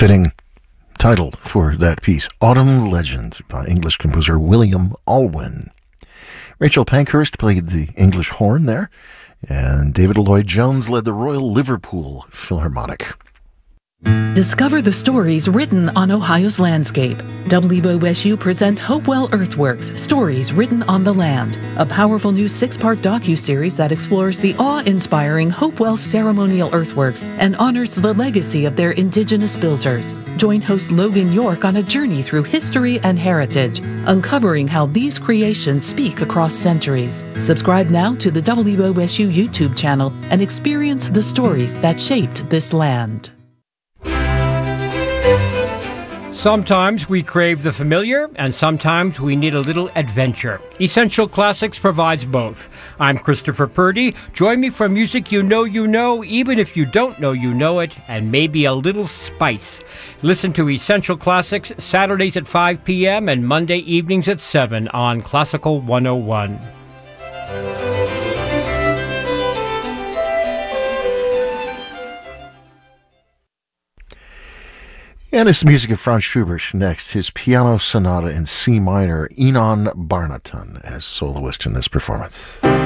fitting title for that piece, Autumn Legend, by English composer William Alwyn. Rachel Pankhurst played the English horn there, and David Lloyd-Jones led the Royal Liverpool Philharmonic. Discover the stories written on Ohio's landscape. WOSU presents Hopewell Earthworks, Stories Written on the Land, a powerful new 6-part docuseries that explores the awe-inspiring Hopewell ceremonial earthworks and honors the legacy of their indigenous builders. Join host Logan York on a journey through history and heritage, uncovering how these creations speak across centuries. Subscribe now to the WOSU YouTube channel and experience the stories that shaped this land. Sometimes we crave the familiar, and sometimes we need a little adventure. Essential Classics provides both. I'm Christopher Purdy. Join me for music you know, even if you don't know you know it, and maybe a little spice. Listen to Essential Classics Saturdays at 5 p.m. and Monday evenings at 7 on Classical 101. And it's the music of Franz Schubert next, his piano sonata in C minor, Enon Barnaton as soloist in this performance.